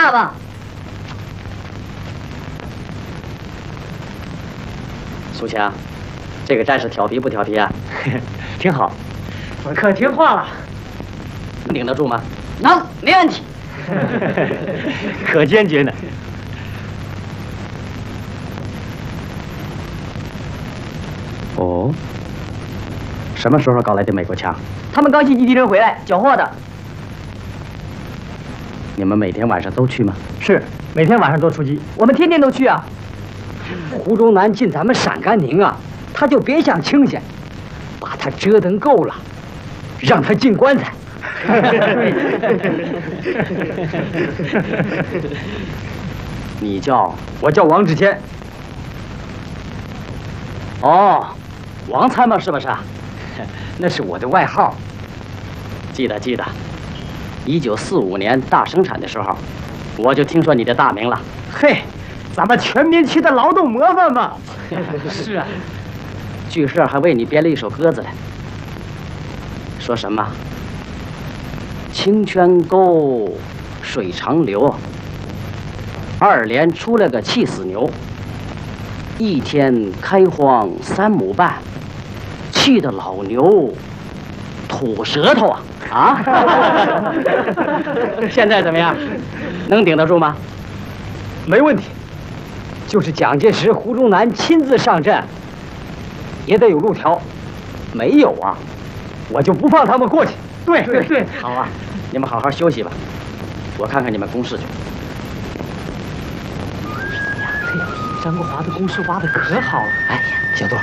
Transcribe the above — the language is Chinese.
下吧。 苏强，这个战士调皮不调皮啊？挺好， 我可听话了。 能顶得住吗？ 能，没问题。 可坚决呢。 哦，什么时候搞来的美国枪？ 他们刚袭击敌人回来，缴获的。 你们每天晚上都去吗？ 是，每天晚上都出击。 我们天天都去啊。 胡宗南进咱们陕甘宁啊，他就别想清闲，把他折腾够了，让他进棺材。 你叫？ 我叫王志谦。 哦，王参谋是不是啊？ 那是我的外号。 记得。1945年大生产的时候，我就听说你的大名了。 嘿，咱们全民区的劳动模范嘛。 是啊，剧社还为你编了一首歌子来，说什么？清泉沟水长流，二连出了个气死牛，一天开荒3亩半，气得老牛吐舌头啊！啊！现在怎么样？能顶得住吗？ 没问题。就是蒋介石、胡宗南亲自上阵，也得有路条。没有啊，我就不放他们过去。对。 好啊，你们好好休息吧，我看看你们公事去。 嘿，张国华的公事挖的可好了。 哎呀，小杜，